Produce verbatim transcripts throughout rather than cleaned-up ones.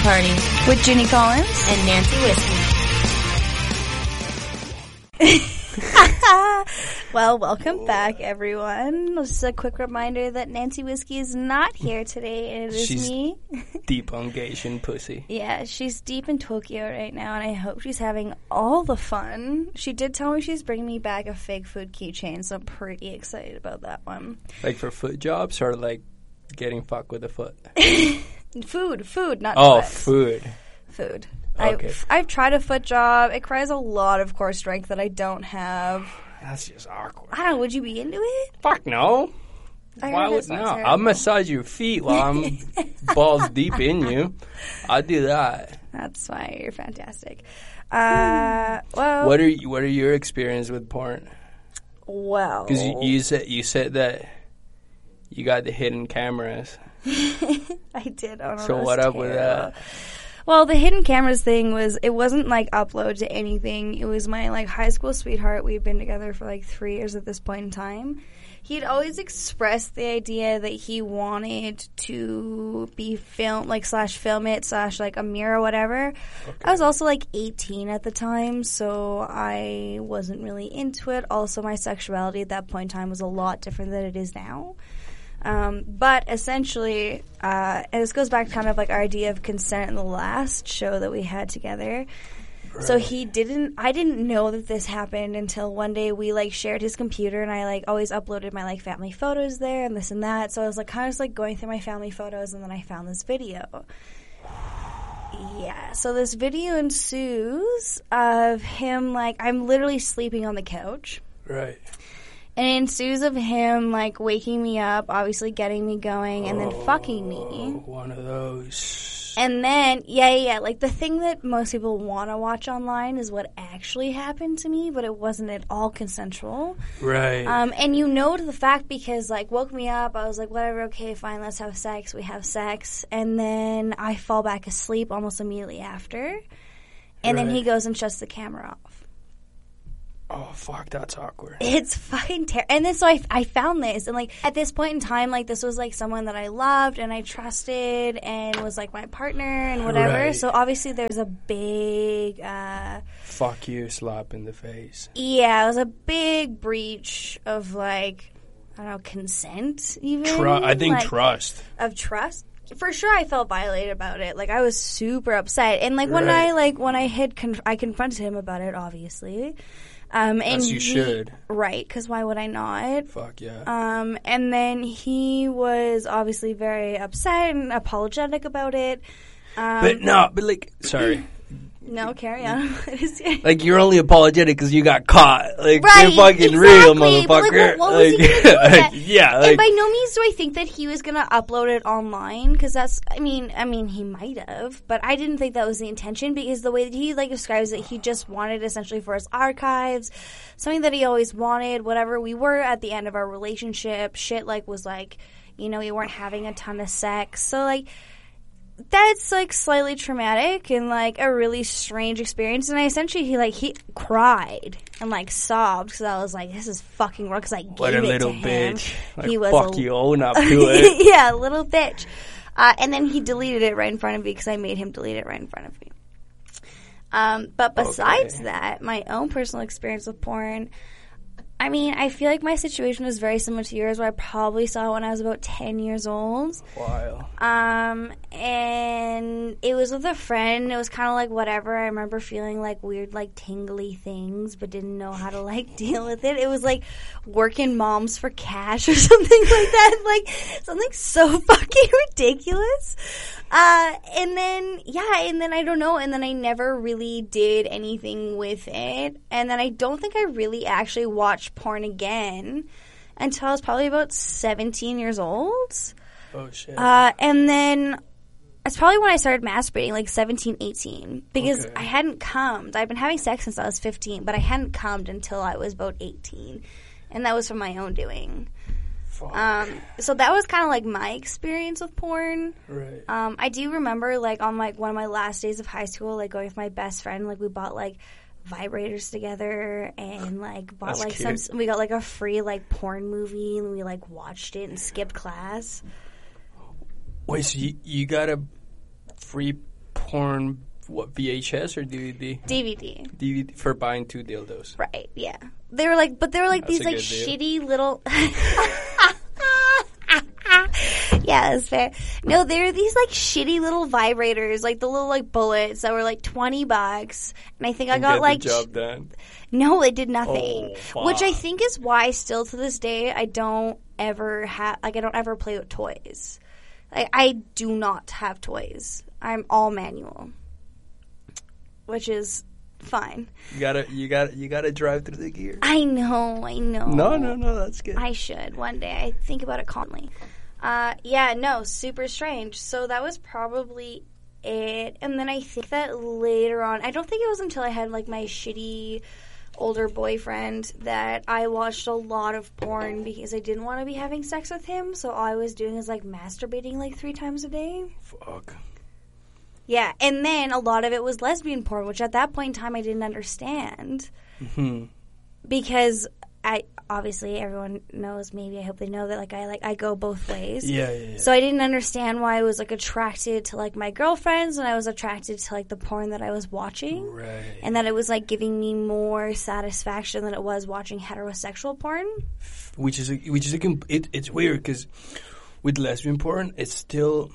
Party with Ginny Collins and Nancy Whiskey. Well, welcome back, everyone. Just a quick reminder that Nancy Whiskey is not here today, and it is she's me. Deep on Gation pussy. Yeah, she's deep in Tokyo right now, and I hope she's having all the fun. She did tell me she's bringing me back a fake food keychain, so I'm pretty excited about that one. Like for foot jobs or like getting fucked with a foot? Food, food, not Oh, foots. food. Food. Okay. I've, I've tried a foot job. It requires a lot of core strength that I don't have. That's just awkward. I don't know. Would you be into it? Fuck no. I Why heard would it's no? not I'll terrible. massage your feet while I'm balls deep in you. I'll do that. That's why you're fantastic. Uh, well, What are you, what are your experience with porn? well, Because you, you said you said that you got the hidden cameras. I did. Oh, no, So that was what up with terrible. that? Well, the hidden cameras thing was, it wasn't like upload to anything. It was my like high school sweetheart. We'd been together for like three years at this point in time. He'd always expressed the idea that he wanted to be filmed, like slash film it, slash like a mirror or whatever. Okay. I was also like eighteen at the time, so I wasn't really into it. Also, my sexuality at that point in time was a lot different than it is now. Um, but essentially, uh, and this goes back to kind of like our idea of consent in the last show that we had together. Right. So he didn't, I didn't know that this happened until one day we like shared his computer, and I like always uploaded my like family photos there and this and that. So I was like kind of just like going through my family photos, and then I found this video. Yeah, so this video ensues of him like, I'm literally sleeping on the couch. Right. And it ensues of him, like, waking me up, obviously getting me going, and then oh, fucking me. One of those. And then, yeah, yeah, yeah, like, the thing that most people want to watch online is what actually happened to me, but it wasn't at all consensual. Right. Um, and you know to the fact because, like, woke me up, I was like, whatever, okay, fine, let's have sex. We have sex. And then I fall back asleep almost immediately after. And Right. then he goes and shuts the camera off. Oh, fuck, that's awkward. It's fucking terrible. And then so I, I found this. And, like, at this point in time, like, this was, like, someone that I loved and I trusted and was, like, my partner and whatever. Right. So, obviously, there's a big, uh... Fuck you, slap in the face. Yeah, it was a big breach of, like, I don't know, consent, even. Tru- I think like, trust. Of trust. For sure, I felt violated about it. Like, I was super upset. And, like, when Right. I, like, when I had, conf- I confronted him about it, obviously. Um, and As you he, should. Right, because why would I not? Fuck yeah. Um, and then he was obviously very upset and apologetic about it. Um, but no, but like, sorry. no, carry on. Like, you're only apologetic because you got caught. Like, Right, you're fucking exactly. real, But, like, motherfucker. what- what was he Like, gonna do with like, that? yeah, And like, by no means do I think that he was gonna upload it online, because that's, I mean, I mean, he might have, but I didn't think that was the intention, because the way that he, like, describes it, he just wanted essentially for his archives, something that he always wanted, whatever. We were at the end of our relationship, shit, like, was like, you know, we weren't having a ton of sex, so, like, that's, like, slightly traumatic and, like, a really strange experience. And I essentially, he, like, he cried and, like, sobbed because I was like, this is fucking wrong because I gave what a it little to him. bitch. Like, He was fuck a- you, own up to it. yeah, little bitch. Uh, and then he deleted it right in front of me because I made him delete it right in front of me. Um, but besides Okay. that, my own personal experience with porn, I mean, I feel like my situation is very similar to yours, where I probably saw it when I was about ten years old. Wow. Um, and it was with a friend. It was kind of like whatever. I remember feeling like weird, like tingly things, but didn't know how to like deal with it. It was like working moms for cash or something like that. Like something so fucking ridiculous. Uh, and then, yeah, and then I don't know, and then I never really did anything with it. And then I don't think I really actually watched porn again until I was probably about seventeen years old. Oh, shit. Uh, and then it's probably when I started masturbating, like seventeen, eighteen, because Okay. I hadn't cummed. I'd been having sex since I was fifteen, but I hadn't cummed until I was about eighteen. And that was from my own doing. Fuck. Um, so that was kind of like my experience with porn. Right. Um, I do remember, like, on like one of my last days of high school, like going with my best friend, like we bought like vibrators together and like bought That's like cute. some. We got like a free like porn movie and we like watched it and skipped class. Wait, so you, you got a free porn, what, V H S or D V D? D V D. D V D for buying two dildos. Right, yeah. They were like, but they were like That's these a like good deal. shitty little. Yeah, that's fair. No, they were these like shitty little vibrators, like the little like bullets that were like twenty bucks, and I think I And got get like the job done. no, it did nothing. Oh, Which I fuck. think is why still to this day I don't ever have like I don't ever play with toys. Like I do not have toys. I'm all manual, which is fine. You gotta, you gotta, you gotta drive through the gear. I know, I know. No, no, no, that's good. I should one day. I think about it calmly. Uh, yeah, no, super strange. So that was probably it. And then I think that later on, I don't think it was until I had like my shitty older boyfriend that I watched a lot of porn because I didn't want to be having sex with him. So all I was doing is like masturbating like three times a day. Fuck. Yeah, and then a lot of it was lesbian porn, which at that point in time I didn't understand. Mm-hmm. Because I obviously everyone knows, maybe I hope they know that like I like I go both ways. Yeah, yeah, yeah. So I didn't understand why I was like attracted to like my girlfriends and I was attracted to like the porn that I was watching. Right. And that it was like giving me more satisfaction than it was watching heterosexual porn. Which is a, which is a comp- it, it's weird because with lesbian porn, it's still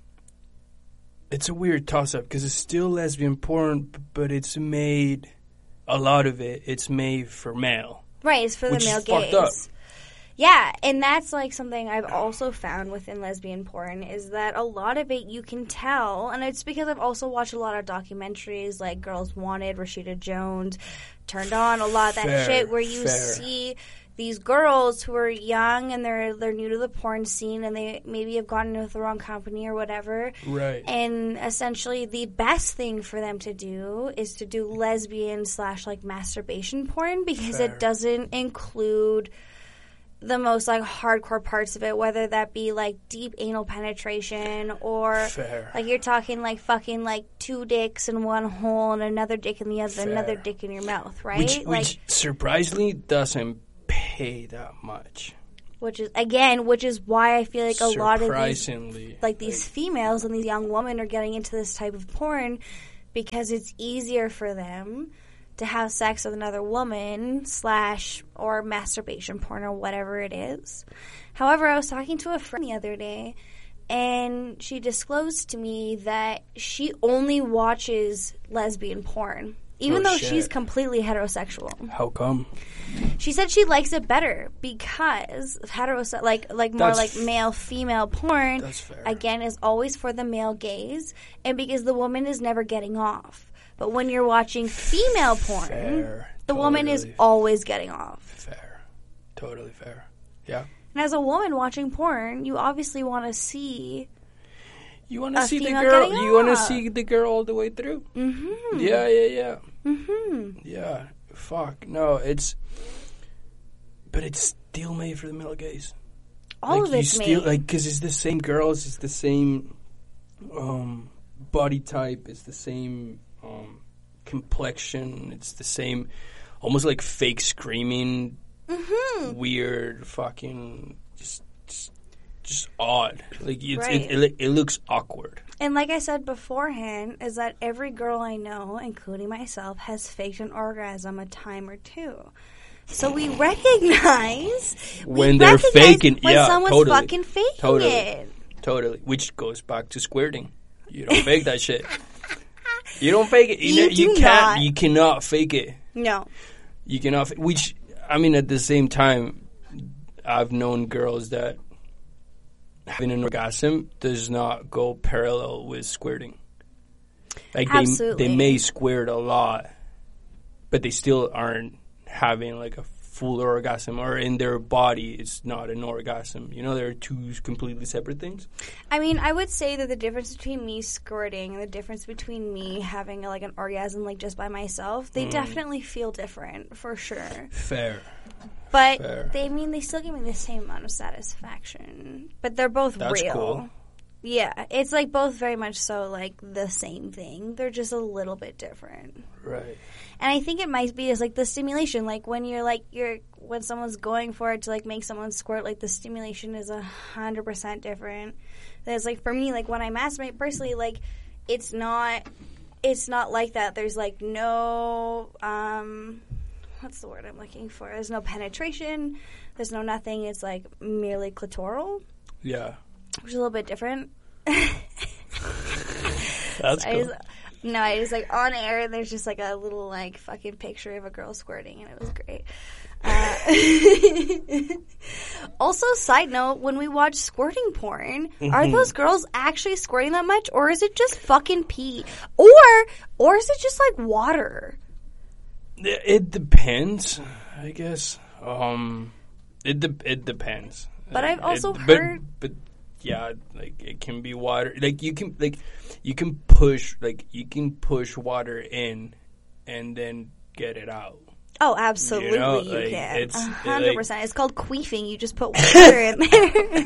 it's a weird toss up because it's still lesbian porn, b- but it's made a lot of it. It's made for male, Right, it's for which the male is fucked gaze. up. Yeah, and that's like something I've also found within lesbian porn is that a lot of it you can tell, and it's because I've also watched a lot of documentaries like Girls Wanted, Rashida Jones, Turned On, a lot of that Fair, shit where you fair. see these girls who are young and they're they're new to the porn scene and they maybe have gotten into the wrong company or whatever. Right. And essentially the best thing for them to do is to do lesbian slash like masturbation porn because Fair. it doesn't include the most like hardcore parts of it, whether that be like deep anal penetration or Fair. like you're talking like fucking like two dicks in one hole and another dick in the other, Fair. another dick in your mouth, right? Which, like, which surprisingly doesn't pay that much. which is again, which is why I feel like a lot of these, Surprisingly, like these females and these young women are getting into this type of porn because it's easier for them to have sex with another woman slash or masturbation porn or whatever it is. However, I was talking to a friend the other day and she disclosed to me that she only watches lesbian porn. Even Oh, though shit. she's completely heterosexual. How come? She said she likes it better because heterose- like like more That's like f- male female porn That's fair. again is always for the male gaze and because the woman is never getting off. But when you're watching female porn, Fair. the woman is Totally always getting off. fair. Totally fair. Yeah. And as a woman watching porn, you obviously want to see. You want to A see the female girl. getting You want to off. see the girl all the way through. Mm-hmm. Yeah, yeah, yeah. Mm-hmm. Yeah. Fuck. No, it's. But it's still made for the male gaze. All like, of it's you still, made. like, because it's the same girls, it's the same um, body type, it's the same um, complexion, it's the same, almost like fake screaming, Mm-hmm. weird, fucking, just, just, just odd. Like it's, Right. it, it, it looks awkward. And like I said beforehand, is that every girl I know, including myself, has faked an orgasm a time or two. So we recognize we When they're recognize faking- when yeah, someone's totally. fucking faking Totally. it. Totally. Which goes back to squirting. You don't fake that shit. You don't fake it. You know, do you can't. not. You cannot fake it. No. You cannot. Fa- which I mean, at the same time, I've known girls that having an orgasm does not go parallel with squirting. Like they Absolutely. they may squirt a lot, but they still aren't having like a full orgasm, or in their body it's not an orgasm. You know, they're two completely separate things. I mean, I would say that the difference between me squirting and the difference between me having like an orgasm like just by myself, Mm. they definitely feel different for sure. Fair. But Fair. they I mean they still give me the same amount of satisfaction. But they're both That's real. cool. Yeah, it's like both very much so like the same thing. They're just a little bit different. Right. And I think it might be just like the stimulation, like when you're like you're when someone's going for it to like make someone squirt, like the stimulation is a hundred percent different. There's like for me, like when I masturbate personally, like it's not it's not like that. There's like no um what's the word I'm looking for? There's no penetration. There's no nothing. It's like merely clitoral. Yeah. Which is a little bit different. That's so cool. I just, no, I just like on air. There's just like a little like fucking picture of a girl squirting, and it was great. Uh, also, side note: when we watch squirting porn, mm-hmm. are those girls actually squirting that much, or is it just fucking pee, or or is it just like water? It depends, I guess. Um, it de- it depends. But I've also it, heard. But, but yeah, like it can be water. Like you can like you can push like you can push water in, and then get it out. Oh, absolutely, you, know, you like, can. It's, A hundred like, percent. It's called queefing. You just put water in there.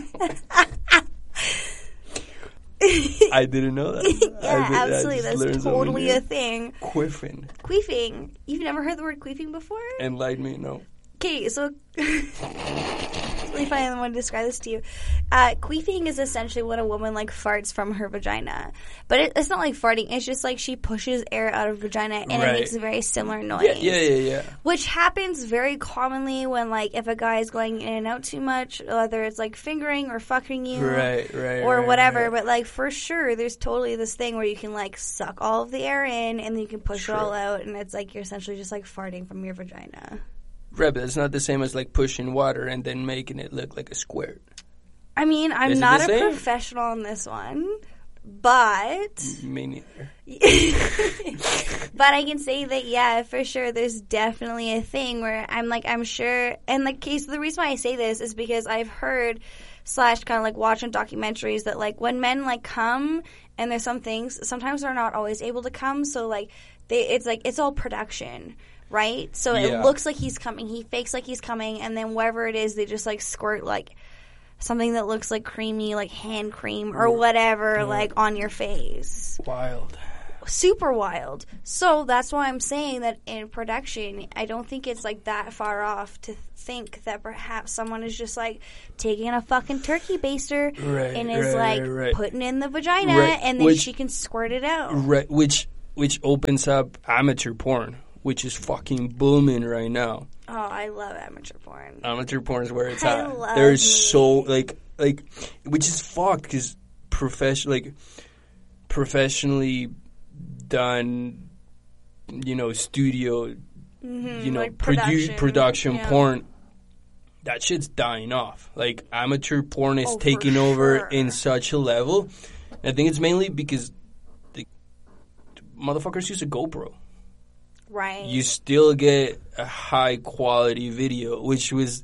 I didn't know that. Yeah, did, absolutely. That's totally a thing. Queefing. Queefing. You've never heard the word queefing before? Enlighten me, no. Okay, so it's really funny. I want to describe this to you. Uh, queefing is essentially when a woman like farts from her vagina, but it, it's not like farting. It's just like she pushes air out of her vagina, and right. it makes a very similar noise. Yeah, yeah, yeah, yeah. Which happens very commonly when like if a guy is going in and out too much, whether it's like fingering or fucking you, right, right, or right, whatever. Right. But like for sure, there's totally this thing where you can like suck all of the air in, and then you can push True. it all out, and it's like you're essentially just like farting from your vagina. Right, but it's not the same as like pushing water and then making it look like a squirt. I mean, I'm Is not a same? professional on this one, but me neither. But I can say that yeah, for sure, there's definitely a thing where I'm like, I'm sure, and like, case the reason why I say this is because I've heard slash kind of like watching documentaries that like when men like come and there's some things sometimes they're not always able to come, so like they it's like it's all production. Right? So yeah. it looks like he's coming. He fakes like he's coming. And then wherever it is, they just, like, squirt, like, something that looks like creamy, like hand cream or whatever, yeah. like, on your face. Wild. Super wild. So that's why I'm saying that in production, I don't think it's, like, that far off to think that perhaps someone is just, like, taking a fucking turkey baster right, and is, right, like, right, right. putting in the vagina right. and then which, she can squirt it out. Right. Which, which opens up amateur porn, which is fucking booming right now. Oh, I love amateur porn. Amateur porn is where it's I at. love There's me. so like like, which is fucked because profession like professionally done, you know, studio, mm-hmm, you know, like produ- production, production yeah. porn. That shit's dying off. Like amateur porn is oh, taking sure. over in such a level. I think it's mainly because the motherfuckers use a GoPro. Right. You still get a high quality video, which was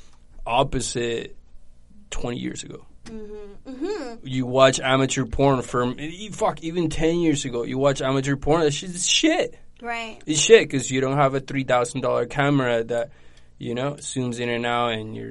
opposite twenty years ago. Mm-hmm. Mm-hmm. You watch amateur porn from, fuck, even ten years ago, you watch amateur porn, that shit is shit. Right. It's shit because you don't have a three thousand dollars camera that, you know, zooms in and out and you're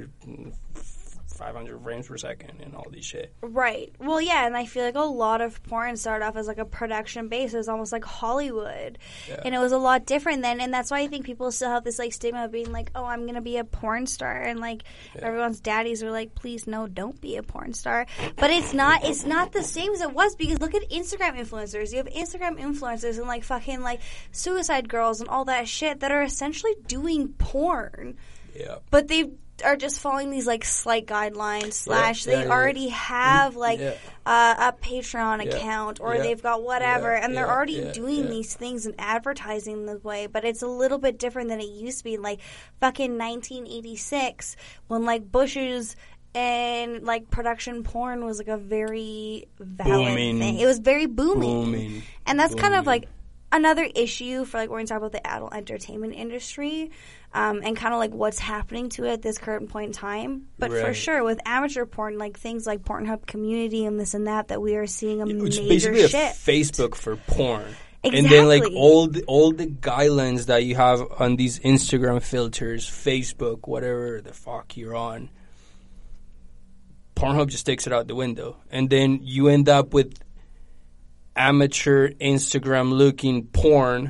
five hundred frames per second and all these shit. Right. Well, yeah, and I feel like a lot of porn started off as like a production base. It was almost like Hollywood. Yeah. And it was a lot different then, and that's why I think people still have this like stigma of being like, oh, I'm going to be a porn star, and like yeah. everyone's daddies are like, please no, don't be a porn star. But it's not it's not the same as it was, because look at Instagram influencers. You have Instagram influencers and like fucking like Suicide Girls and all that shit that are essentially doing porn. Yeah. But they are just following these like slight guidelines slash yeah, yeah, they yeah. already have like yeah. uh, a Patreon yeah. account or yeah. they've got whatever yeah. and they're yeah. already yeah. doing yeah. these things and advertising the way, but it's a little bit different than it used to be. Like fucking nineteen eighty-six when like Bush's and like production porn was like a very valid booming. thing. It was very booming, booming. and that's booming. kind of like another issue for like when we talk about the adult entertainment industry, um, and kind of like what's happening to it at this current point in time. But right. for sure, with amateur porn, like things like Pornhub Community and this and that, that we are seeing a It's major basically a shift. Facebook for porn. Exactly. And then like all the, all the guidelines that you have on these Instagram filters, Facebook, whatever the fuck you're on, Pornhub just takes it out the window. And then you end up with amateur Instagram-looking porn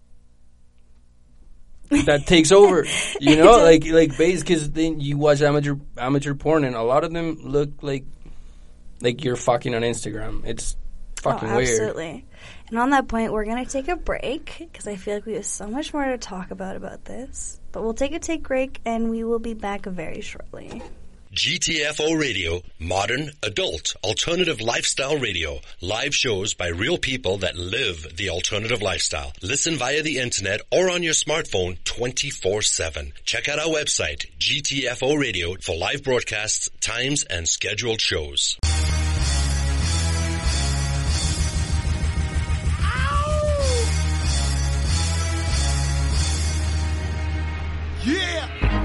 that takes over. You know, like like base because then you watch amateur amateur porn and a lot of them look like like you're fucking on Instagram. It's fucking oh, weird. Absolutely. And on that point, we're going to take a break because I feel like we have so much more to talk about about this. But we'll take a take break, and we will be back very shortly. G T F O Radio, modern, adult, alternative lifestyle radio. Live shows by real people that live the alternative lifestyle. Listen via the internet or on your smartphone twenty-four seven. Check out our website, G T F O Radio, for live broadcasts, times, and scheduled shows.